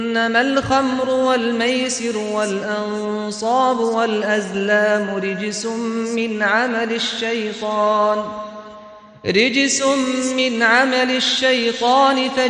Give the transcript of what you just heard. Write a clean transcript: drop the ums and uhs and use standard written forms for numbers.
إنما الخمر والميسر والأنصاب والأزلام رجس من عمل الشيطان